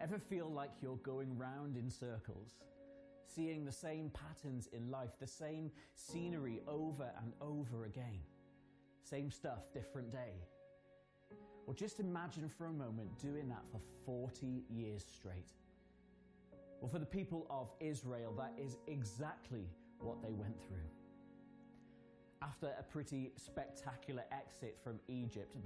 Ever feel like you're going round in circles, seeing the same patterns in life, the same scenery over and over again? Same stuff, different day. Well, just imagine for a moment doing that for 40 years straight. Well, for the people of Israel, that is exactly what they went through. After a pretty spectacular exit from Egypt,